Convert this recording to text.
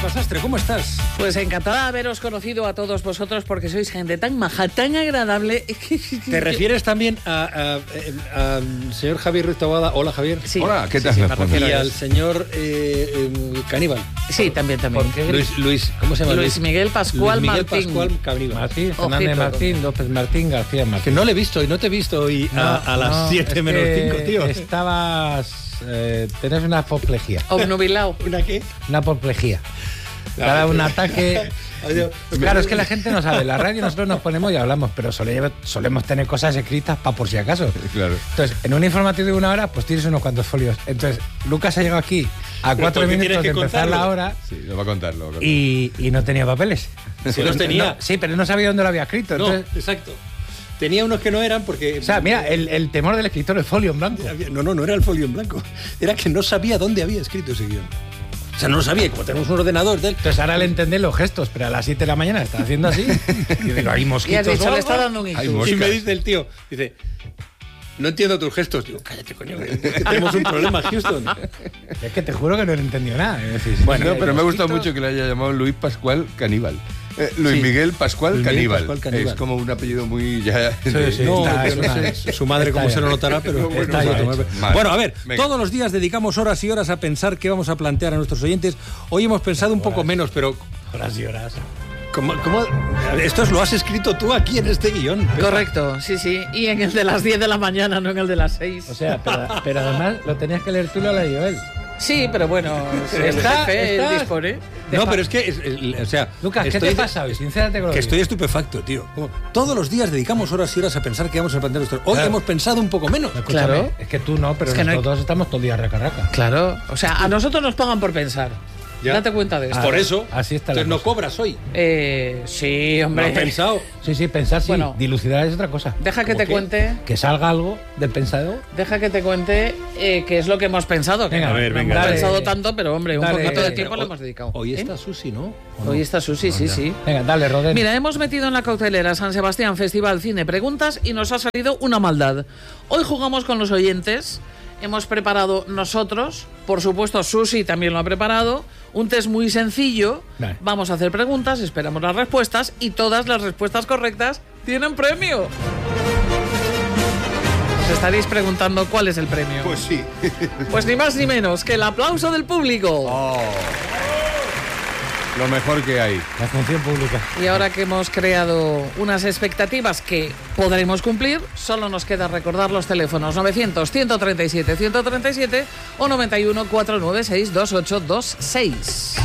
Rafa Sastre, ¿cómo estás? Pues encantada de haberos conocido a todos vosotros porque sois gente tan maja, tan agradable. ¿Te refieres también al señor Javier Ruiz Taboada? Hola, Javier. Sí. Hola, ¿qué tal? Sí, Y al señor Caníbal. Sí, también. Luis, ¿cómo se llama? Luis Miguel Pascual Luis Miguel Martín. Pascual Caníbal. Martín, Fernández Ojito. Martín, López Martín, García Martín. Que no le he visto y no te he visto hoy a las 7 menos 5, tío. Estabas... tenés una apoplejía. Obnubilado. ¿Una qué? Una apoplejía. Te ha dado un ataque... Claro, es que la gente no sabe. La radio nosotros nos ponemos y hablamos, pero solemos tener cosas escritas para por si acaso. Claro. Entonces, en un informativo de 1 hora, pues tienes unos cuantos folios. Entonces, Lucas ha llegado aquí a 4 porque minutos tienes de que empezar contarlo. la hora Sí, lo va a contar. y no tenía papeles. Sí los tenía. No, sí, pero no sabía dónde lo había escrito. No, Entonces, exacto. Tenía unos que no eran porque... o sea, mira, el temor del escritor, el folio en blanco. No era el folio en blanco. Era que no sabía dónde había escrito ese guión. O sea, no lo sabía. Y como tenemos un ordenador de él... Entonces ahora le entendés los gestos, pero a las 7 de la mañana está haciendo así. Y digo, hay Y has mosquitos. dicho, o le está algo. dando un Hay ictus. moscas. Y me dice el tío, dice... No entiendo tus gestos. Digo, cállate, coño, que tenemos un problema, Houston. Es que te juro que no he entendido nada. Es decir, Bueno, pero me ha gustado mosquitos. mucho que le haya llamado Luis Pascual Caníbal. Luis Sí. Miguel Pascual Luis Miguel Caníbal. Pascual Caníbal. Es como un apellido muy... Ya, Sí. No, Está- yo no está- sé su madre cómo se lo notará, pero Bueno, está mal ahí. hecho, mal. Bueno, a ver, Venga. todos los días dedicamos horas y horas a pensar qué vamos a plantear a nuestros oyentes. Hoy hemos pensado un poco menos, pero horas y horas. ¿cómo? Esto lo has escrito tú aquí en este guión. Pepa. Correcto, sí. Y en el de las 10 de la mañana, no en el de las 6. O sea, pero además lo tenías que leer tú y lo leí yo él. Sí, pero bueno, el jefe él dispone. No, pero es que, o sea, Lucas, ¿qué te pasa hoy? Sincérate con lo Que que estoy digo. estupefacto, tío. Como todos los días dedicamos horas y horas a pensar qué vamos a plantear nuestros. Hoy Claro. hemos pensado un poco menos. Escúchame, Claro. es que tú no, pero Es que no hay- nosotros dos estamos todo el día raca. Claro, o sea, a nosotros nos pagan por pensar. Ya. Date cuenta de esto. Por eso, así está la entonces no cosa. cobras hoy. Sí, ¿No hombre. has pensado? Sí, pensar sí. Bueno. Dilucidar es otra cosa. Deja que ¿Cómo te qué? cuente. Que salga algo del pensado. Deja que te cuente qué es lo que hemos pensado. Que Venga, no, a ver, no venga, hemos dale. pensado tanto, pero hombre, un Dale. poquito de Pero tiempo le hoy- hemos dedicado. Hoy ¿Eh? está Susi, ¿no? ¿O no? Hoy está Susi, sí. Venga, dale, Roden. Mira, hemos metido en la cautelera San Sebastián Festival Cine Preguntas y nos ha salido una maldad. Hoy jugamos con los oyentes. Hemos preparado nosotros, por supuesto Susi también lo ha preparado, un test muy sencillo. Vale. Vamos a hacer preguntas, esperamos las respuestas y todas las respuestas correctas tienen premio. Os estaréis preguntando cuál es el premio. Pues sí. Pues ni más ni menos que el aplauso del público. Oh. Lo mejor que hay. La función pública. Y ahora que hemos creado unas expectativas que podremos cumplir, solo nos queda recordar los teléfonos 900-137-137 o 91-496-2826.